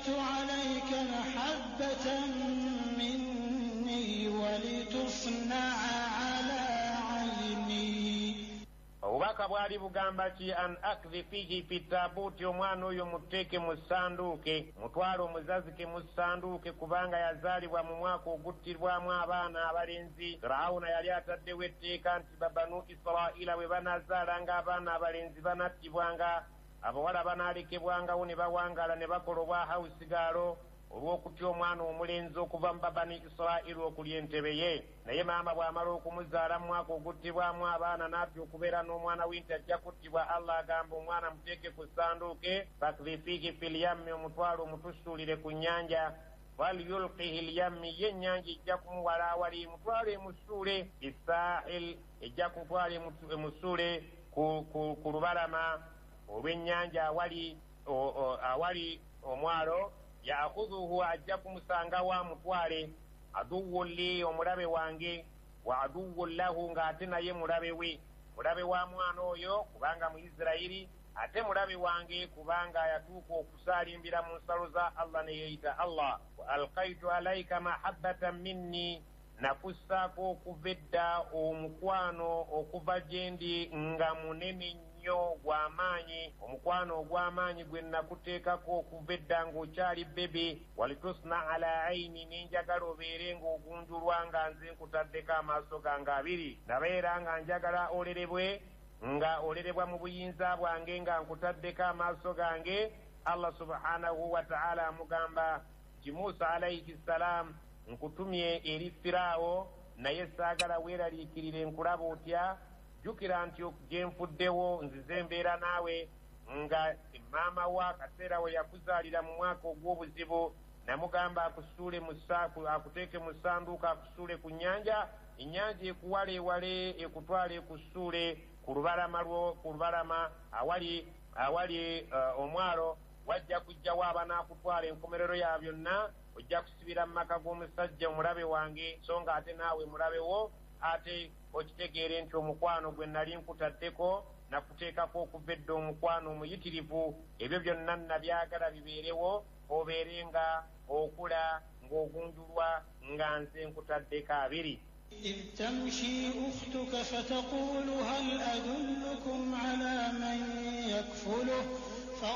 أنزلت عليك محبة مني ولتصنع على عيني. obubaka bwali bugamba ki an akdhi fihi fi tabuuti, omwana oyo muteeke mu ssanduuke, mutwale omuzazike mu ssanduuke, kubanga yazaalibwa mu mwaka oguttirwamu abaana abalenzi. Firawuna yali ataddewo etteeka nti babanu Isiraila bwe banazaalanga abaana abalenzi banattibwanga, abawala banaalekebwangawo ne bawangaala ne bakola obwahawusigaalo olw'okutya omwana omulenzi okuva mu babani Isiraili okulya entebe ye. Naye maama bw'amala okumuzaala mu mwaka oguttibwamu abaana n'atya okubeera n'omwana w'inti ajja kuttibwa, Allah agamba omwana muteeke ku ssanduuke, fakdhi fiihi fil yammi, omutwalo omutusuulire ku nnyanja, walyulqihi lyammi, ye ennyanja ejja kumuwalaawali, mutwalo emusuule bisaahil, ejja kutwala emusuule ku lubalama olw'ennyanja awali omwalo. Ya'khudhuhu, ajja kumusangawo amutwale, aduwwun li, omulabe wange, wa aduwwun lahu, ng'ate naye mulabe we, mulabe wa mwana oyo kubanga Muisirayiri, ate mulabe wange kubanga yatuuka okusaalimbira mu nsalo za Allah ne yeeyita Allah. Wa alqaitu alayka mahabbatan minni, nakussaako okuva edda omukwano okuva gye ndi nga munene nnyo gw'amaanyi, omukwano ogw'amaanyi gwe nakuteekako okuva edda ng'okyali bebe. Walitusna ala aini, n'enjagala obeere ng'ogunjulwa nga nze nkutaddeko amaaso gange abiri. Nabeera nga njagala olerebwa mu buyinza bwange nga nkutaddeko amaaso gange. Allah subhanahu wa ta'ala amugamba nti Musa alayhi salam, nkutumye eri Firaawo, naye saagala weeraliikirire nkulaba otya. Jjukira nti gye nfuddewo nzize mbeera naawe, nga maama wa akaseera we yakuzaalira mu mwaka ogw'obuzibu, namugamba akuteeke mu ssanduuka, akusuule ku nnyanja, ennyanja ekuwala ewale ekutwala ekusuule ku lubalama awali omwalo. Wajja kujjawo abanaakutwala, enkomerero ya byonna ojja kusibira mu maka g'omusajja omulabe wange, so nga ate naawe mulabe wo, ate okitegeere nti omukwano gwe nali nkutaddeko nakuteekako okuva edda omukwano omuyitirivu. Ebyo byonna nabyagala bibeerewo, obeere nga okula ng'ogunjulwa nga nze nkutaddeko abiri. إذ تمشي أختك فتقول هل أدلكم على من يكفله